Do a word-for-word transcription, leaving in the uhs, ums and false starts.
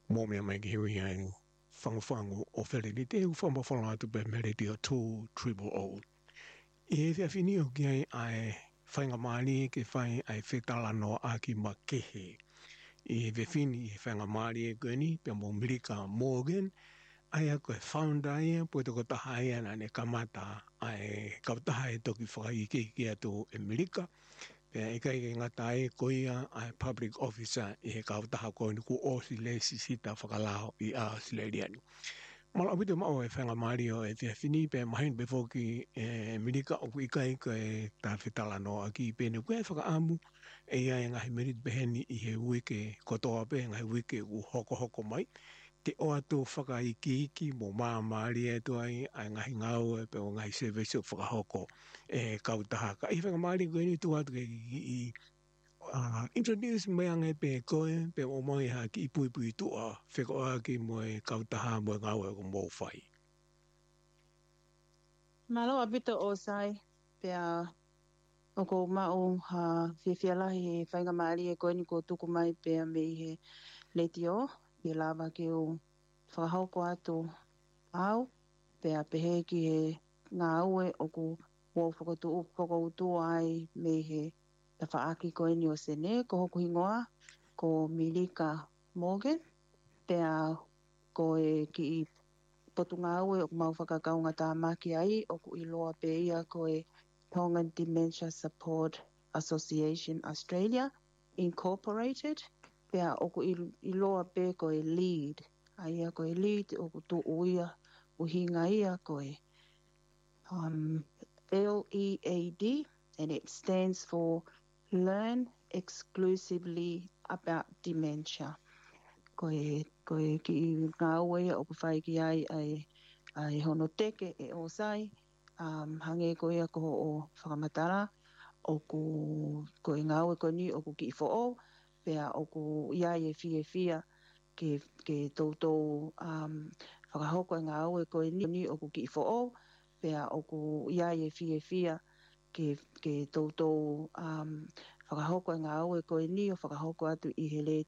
Mo me mai ki hui ai whangwhango o where ni te u whamawhanga atu pe Melody o two triple O. I e whia whini o ki ai ai whainga maali ke whai ai whetala no a ki ma kehe. I e whia whini i whainga maali e koeni pe mo Milika Morgan ai a koe founder ia po te ko taha ia na ne kamata ai kautaha e toki whakai ki ki atu e Milika. Pea e kai ke ngata e koia ai public officer i he kautaha koe ni ku osi le sisita whakalao i a Australiani. Mala apito mao e whenga maari o e te whini pe mahin before ki e Milika o ku i kai koe ta whitala no a ki pene koe whakaamu e ia e ngahi merit beheni i he wike kotoa pe ngahi wike u hoko hoko mai. Te o atu whaka i ki iki mo maa maari e tu ai ai ngahi ngau e pe o ngahi service o whakahoko e kautaha. Ka i whenga maari koe ni tu atu ke i, i uh, introduce mea ngai pe koe pe o mai ha ki i pui pui tu a wheko a ki mo e kautaha mo e ngau e ko mō whai. Malo apito o sai pea o ko mau ha whiwhialahi he whainga maari e koe ni ko tuku mai pea me i he leiti o i lava ki o whakahauko atu au pea pehe ki he ngā ue o ku wau whakautu ai me he ta whaaki koe ni o sene ko hoku hingoa ko Milika Morgan pea ko e ki i potu ngā ue o ku mau whakakaunga tā maki ai o ku iloa pe ia ko e Tongan Dementia Support Association Australia Incorporated pea o ku iloa pe ko e lead ai ko e lead o ku tu uia o hinga ia ko e um, L E A D and it stands for Learn Exclusively About Dementia. Ko e, ko e ki ngā ue o ku whai ki ai ai, ai hono teke e o sai, um, hange ko ia ko o whakamatara o ku, ko e ngā ue ko ni o ku ki fo o, pea o ku iai e fia fia ke, ke tautou um, whakahoko e ngā ue ko ni, ni o ku ki fo o, pea o ku iai e fia fia ke, ke tautou um, whakahoko e ngā ue ko ni o whakahoko atu i he le